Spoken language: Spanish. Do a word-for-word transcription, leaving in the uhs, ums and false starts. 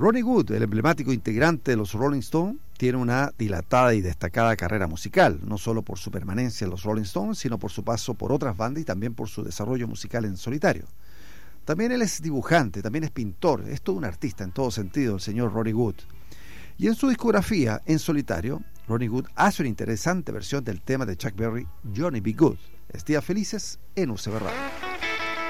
Ronnie Wood, el emblemático integrante de los Rolling Stones, tiene una dilatada y destacada carrera musical, no solo por su permanencia en los Rolling Stones, sino por su paso por otras bandas y también por su desarrollo musical en solitario. También él es dibujante, también es pintor, es todo un artista en todo sentido, el señor Ronnie Wood. Y en su discografía, en solitario, Ronnie Wood hace una interesante versión del tema de Chuck Berry, Johnny B. Good. Estías felices en U C B Radio.